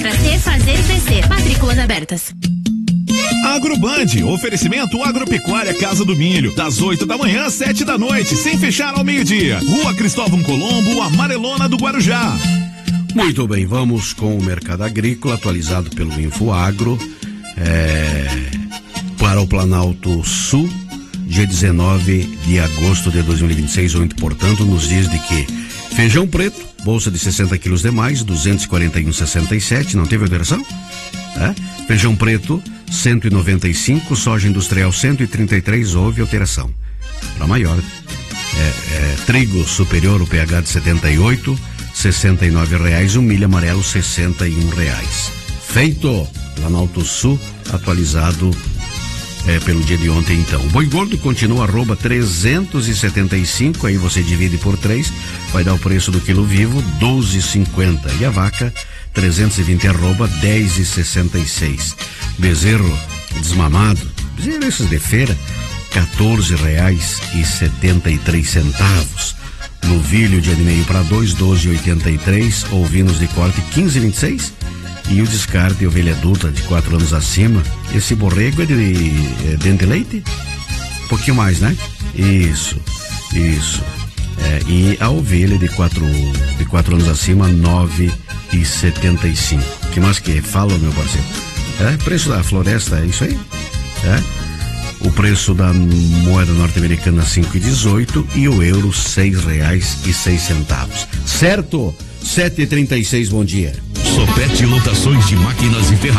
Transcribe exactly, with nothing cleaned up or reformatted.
Crescer, fazer e crescer. Matrículas abertas. Agroband, oferecimento Agropecuária Casa do Milho, das oito da manhã às sete da noite, sem fechar ao meio-dia. Rua Cristóvão Colombo, Amarelona do Guarujá. Muito bem, vamos com o mercado agrícola atualizado pelo InfoAgro é, para o Planalto Sul, dia dezenove de agosto de dois mil e vinte e seis, ou portanto, nos dias de que feijão preto, bolsa de sessenta quilos demais, duzentos e quarenta e um vírgula sessenta e sete, não teve alteração? É? Feijão preto, cento e noventa e cinco, soja industrial cento e trinta e três, houve alteração. Para maior. É, é, trigo superior, o pH de setenta e oito, sessenta e nove reais, o milho amarelo sessenta e um reais. Feito! Planalto Sul, atualizado é, pelo dia de ontem então. O boi gordo continua arroba trezentos e setenta e cinco, aí você divide por três, vai dar o preço do quilo vivo, doze e cinquenta. E a vaca, trezentos e vinte arroba dez e sessenta e seis. Bezerro desmamado, bezerro esses de feira, quatorze reais e setenta e três centavos. Novilho de ano e meio para dois, doze e oitenta e três. Ovinos de corte quinze e vinte e seis. E o descarte ovelha adulta de quatro anos acima. Esse borrego é de é, dente de leite? Um pouquinho mais, né? Isso, isso. É, e a ovelha de quatro, de quatro anos acima, nove e setenta e cinco. Que mais que fala, meu parceiro? É, preço da floresta, é isso aí? É. O preço da moeda norte-americana cinco e dezoito e o euro seis reais e seis centavos. Certo? sete e trinta e seis, bom dia. Sopete Lotações de Máquinas e Ferramentas.